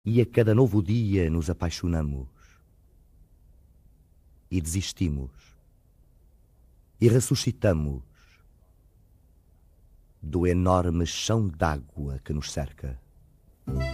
e a cada novo dia nos apaixonamos e desistimos e ressuscitamos do enorme chão d'água que nos cerca.